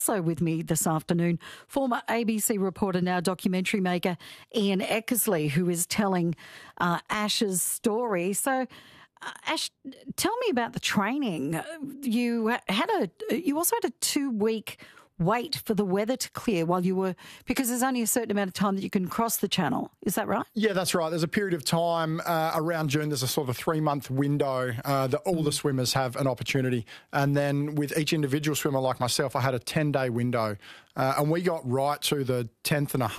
Also with me this afternoon, former ABC reporter, now documentary maker, Ian Eckersley, who is telling Ash's story. So, Ash, tell me about the training. You also had a 2-week wait for the weather to clear while you were, because there's only a certain amount of time that you can cross the channel. Is that right? Yeah, that's right. There's a period of time around June. There's a sort of 3-month window that all the swimmers have an opportunity. And then with each individual swimmer like myself, I had a 10-day window. And we got right to the 10th and a half.